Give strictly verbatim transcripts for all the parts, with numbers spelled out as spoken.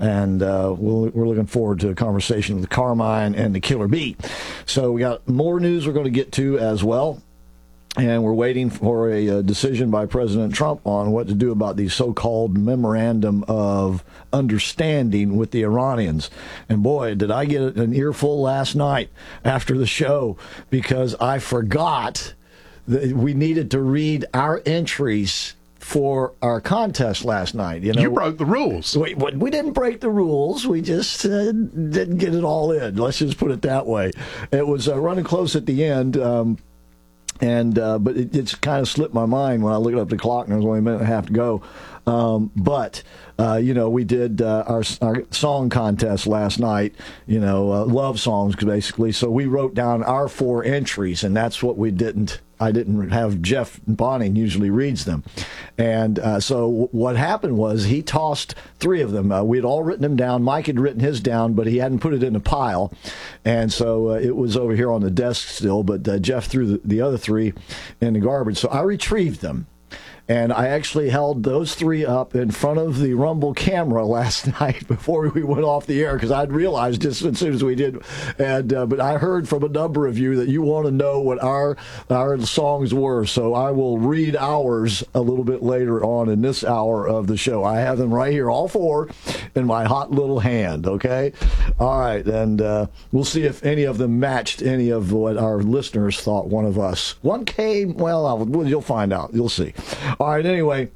and uh, we'll, we're looking forward to a conversation with Carmine and the Killer Bee. So we got more news we're going to get to as well. And we're waiting for a, a decision by President Trump on what to do about the so-called memorandum of understanding with the Iranians. And boy, did I get an earful last night after the show, because I forgot that we needed to read our entries for our contest last night. You know, you broke the rules. We, we didn't break the rules. We just uh, didn't get it all in. Let's just put it that way. It was uh, running close at the end. Um, And uh, but it, it's kind of slipped my mind when I looked up the clock and there was only a minute and a half to go. Um, but uh, you know, we did uh, our our song contest last night. You know, uh, love songs basically. So we wrote down our four entries, and that's what we didn't. I didn't have Jeff Bonning usually reads them. And uh, so w- what happened was he tossed three of them. Uh, we had all written them down. Mike had written his down, but he hadn't put it in a pile. And so uh, it was over here on the desk still, but uh, Jeff threw the, the other three in the garbage. So I retrieved them. And I actually held those three up in front of the Rumble camera last night before we went off the air, because I'd realized just as soon as we did. And uh, but I heard from a number of you that you want to know what our our songs were, so I will read ours a little bit later on in this hour of the show. I have them right here, all four, in my hot little hand. Okay, all right, and uh, we'll see if any of them matched any of what our listeners thought one of us. One came, well, I'll, you'll find out. You'll see. All right, anyway,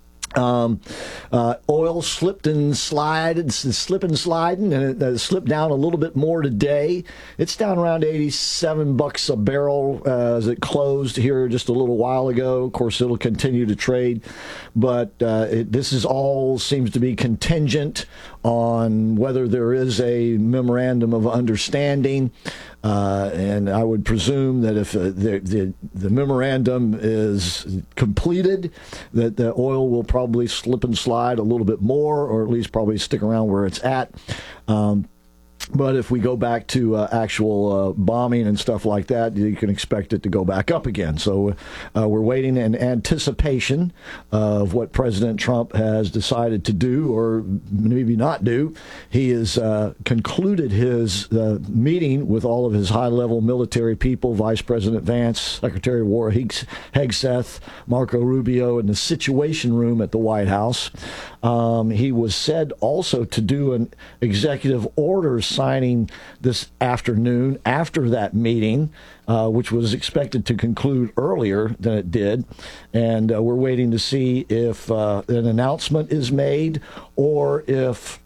um, uh, oil slipped and slided, slip and sliding, and it uh, slipped down a little bit more today. It's down around eighty-seven bucks a barrel uh, as it closed here just a little while ago. Of course, it'll continue to trade, but uh, it, this is all seems to be contingent on whether there is a memorandum of understanding. Uh, and I would presume that if uh, the, the the memorandum is completed, that the oil will probably slip and slide a little bit more, or at least probably stick around where it's at. Um, But if we go back to uh, actual uh, bombing and stuff like that, you can expect it to go back up again. So uh, we're waiting in anticipation of what President Trump has decided to do, or maybe not do. He has uh, concluded his uh, meeting with all of his high-level military people, Vice President Vance, Secretary of War Hegseth, Marco Rubio, in the Situation Room at the White House. Um, he was said also to do an executive order signing this afternoon after that meeting, uh, which was expected to conclude earlier than it did. And uh, we're waiting to see if uh, an announcement is made, or if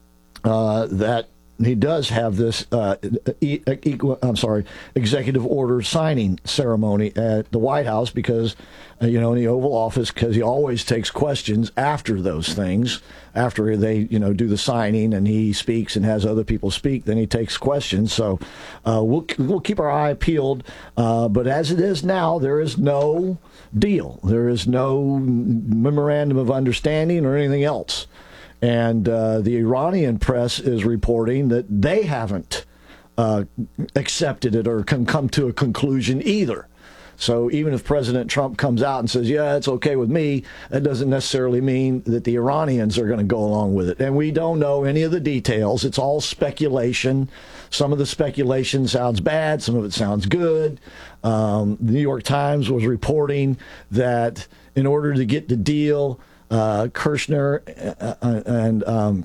uh, that he does have this uh, e- equal, I'm sorry, executive order signing ceremony at the White House, because, uh, you know, in the Oval Office, because he always takes questions after those things, after they, you know, do the signing and he speaks and has other people speak, then he takes questions. So uh, we'll we'll keep our eye peeled. Uh, but as it is now, there is no deal. There is no memorandum of understanding or anything else. And uh, the Iranian press is reporting that they haven't uh, accepted it or can come to a conclusion either. So even if President Trump comes out and says, yeah, it's okay with me, that doesn't necessarily mean that the Iranians are going to go along with it. And we don't know any of the details. It's all speculation. Some of the speculation sounds bad. Some of it sounds good. Um, the New York Times was reporting that in order to get the deal, Uh, Kirshner uh, and um,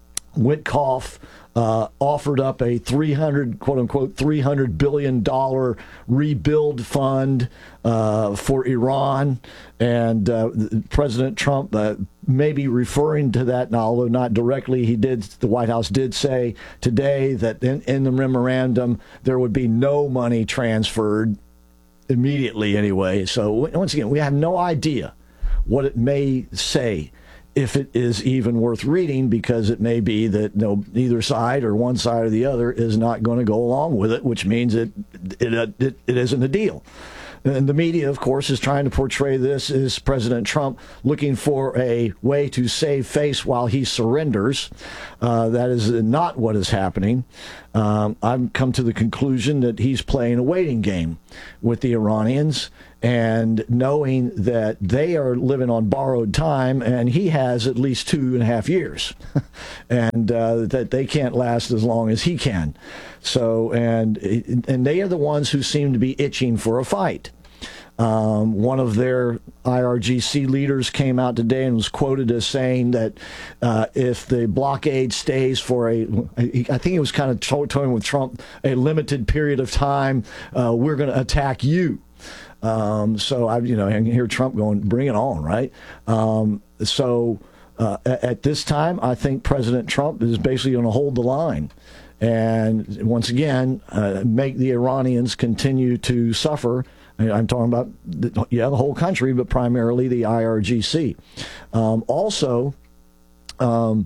Witkoff uh, offered up a three hundred, quote unquote, three hundred billion dollars rebuild fund uh, for Iran. And uh, President Trump uh, may be referring to that, now, although not directly. He did, the White House did say today that in, in the memorandum there would be no money transferred immediately anyway. So once again, we have no idea what it may say, if it is even worth reading, because it may be that you know, either side or one side or the other is not going to go along with it, which means it it, it it isn't a deal. And the media, of course, is trying to portray this as President Trump looking for a way to save face while he surrenders. Uh, that is not what is happening. Um, I've come to the conclusion that he's playing a waiting game with the Iranians, and knowing that they are living on borrowed time, and he has at least two and a half years, and uh, that they can't last as long as he can. So, and and they are the ones who seem to be itching for a fight. Um, one of their I R G C leaders came out today and was quoted as saying that uh, if the blockade stays for a, I think he was kind of toying with Trump, a limited period of time, uh, we're going to attack you. Um, so I, you know, I hear Trump going, "Bring it on!" Right? Um, so uh, at this time, I think President Trump is basically going to hold the line. And once again, uh, make the Iranians continue to suffer. I'm talking about, the, yeah, the whole country, but primarily the I R G C. Um, also, um,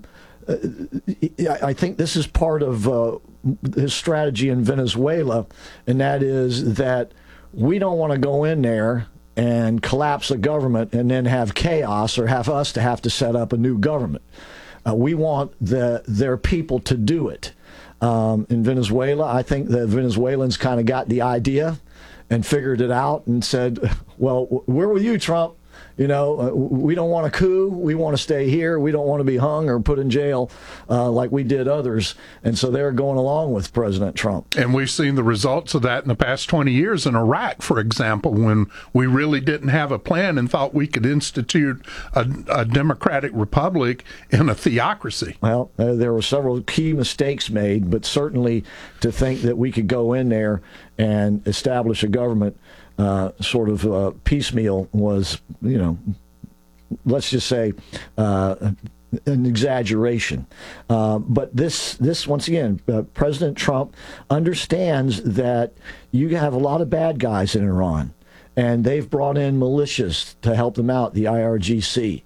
I think this is part of uh, his strategy in Venezuela, and that is that we don't want to go in there and collapse a government and then have chaos or have us to have to set up a new government. Uh, we want the, their people to do it. Um, in Venezuela, I think the Venezuelans kind of got the idea and figured it out and said, well, we're with you, Trump. You know, uh, we don't want a coup. We want to stay here. We don't want to be hung or put in jail uh, like we did others. And so they're going along with President Trump. And we've seen the results of that in the past twenty years in Iraq, for example, when we really didn't have a plan and thought we could institute a, a democratic republic in a theocracy. Well, uh, there were several key mistakes made, but certainly to think that we could go in there and establish a government Uh, sort of uh, piecemeal was, you know, let's just say uh, an exaggeration. Uh, but this, this once again, uh, President Trump understands that you have a lot of bad guys in Iran, and they've brought in militias to help them out, the I R G C.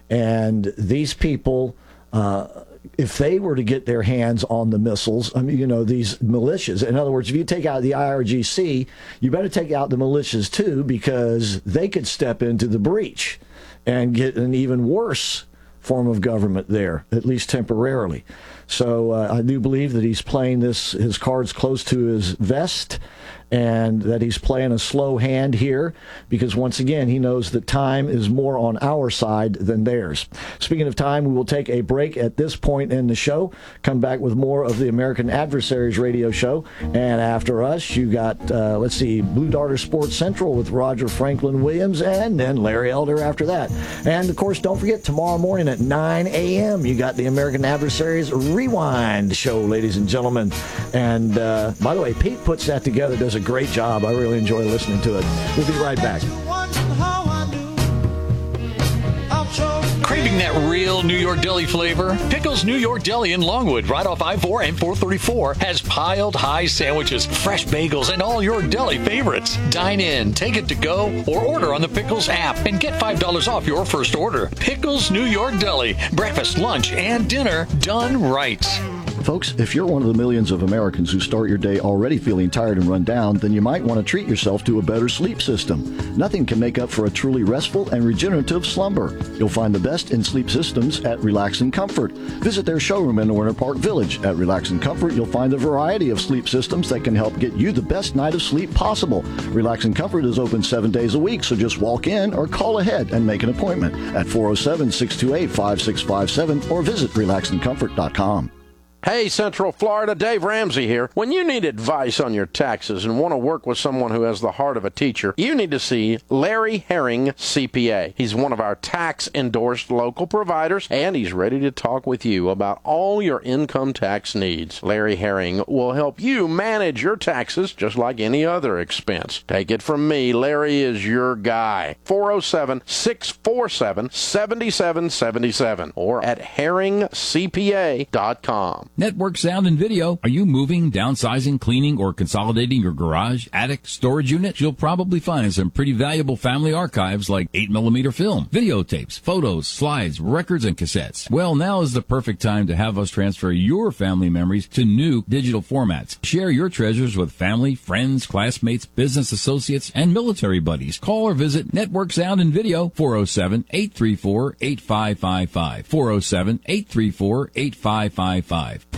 And these people, uh, if they were to get their hands on the missiles, I mean, you know, these militias, in other words, if you take out the I R G C, you better take out the militias too, because they could step into the breach and get an even worse form of government there, at least temporarily. So uh, I do believe that he's playing this, his cards close to his vest, and that he's playing a slow hand here because, once again, he knows that time is more on our side than theirs. Speaking of time, we will take a break at this point in the show, come back with more of the American Adversaries radio show, and after us, you got, uh, let's see, Blue Darter Sports Central with Roger Franklin Williams, and then Larry Elder after that. And, of course, don't forget, tomorrow morning at nine a.m., you got the American Adversaries Rewind show, ladies and gentlemen. And, uh, by the way, Pete puts that together, does a great job. I really enjoy listening to it. We'll be right back. Craving that real New York deli flavor? Pickles New York Deli in Longwood, right off I four and four thirty-four, has piled high sandwiches, fresh bagels, and all your deli favorites. Dine in, take it to go, or order on the Pickles app and get five dollars off your first order. Pickles New York Deli. Breakfast, lunch, and dinner done right. Folks, if you're one of the millions of Americans who start your day already feeling tired and run down, then you might want to treat yourself to a better sleep system. Nothing can make up for a truly restful and regenerative slumber. You'll find the best in sleep systems at Relax and Comfort. Visit their showroom in Winter Park Village. At Relax and Comfort, you'll find a variety of sleep systems that can help get you the best night of sleep possible. Relax and Comfort is open seven days a week, so just walk in or call ahead and make an appointment at four oh seven, six two eight, five six five seven or visit relax and comfort dot com. Hey, Central Florida, Dave Ramsey here. When you need advice on your taxes and want to work with someone who has the heart of a teacher, you need to see Larry Herring, C P A. He's one of our tax-endorsed local providers, and he's ready to talk with you about all your income tax needs. Larry Herring will help you manage your taxes just like any other expense. Take it from me, Larry is your guy. four oh seven, six four seven, seven seven seven seven or at herring c p a dot com. Network Sound and Video. Are you moving, downsizing, cleaning, or consolidating your garage, attic, storage unit? You'll probably find some pretty valuable family archives like eight millimeter film, videotapes, photos, slides, records, and cassettes. Well, now is the perfect time to have us transfer your family memories to new digital formats. Share your treasures with family, friends, classmates, business associates, and military buddies. Call or visit Network Sound and Video, four oh seven, eight three four, eight five five five, four oh seven, eight three four, eight five five five.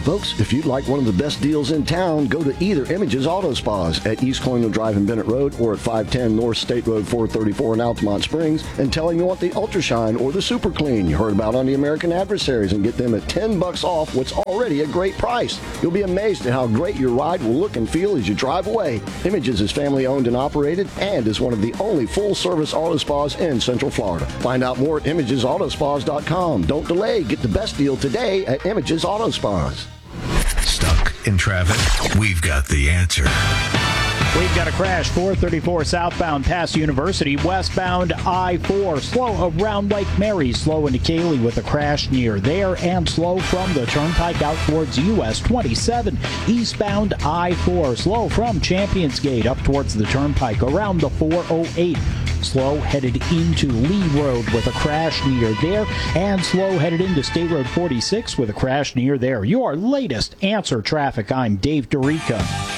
Folks, if you'd like one of the best deals in town, go to either Images Auto Spas at East Colonial Drive in Bennett Road or at five ten North State Road four thirty-four in Altamont Springs and tell them you want the Ultra Shine or the Super Clean you heard about on the American Adversaries and get them at ten bucks off what's already a great price. You'll be amazed at how great your ride will look and feel as you drive away. Images is family owned and operated and is one of the only full-service auto spas in Central Florida. Find out more at images auto spas dot com. Don't delay. Get the best deal today at Images Auto Spas. Stuck in traffic? We've got the answer. We've got a crash, four thirty-four southbound past University, westbound I four, slow around Lake Mary, slow into Cayley with a crash near there, and slow from the turnpike out towards U S twenty-seven, eastbound I four, slow from Champions Gate up towards the turnpike around the four oh eight. Slow headed into Lee Road with a crash near there, and slow headed into State Road forty-six with a crash near there. Your latest Answer Traffic. I'm Dave Dorica.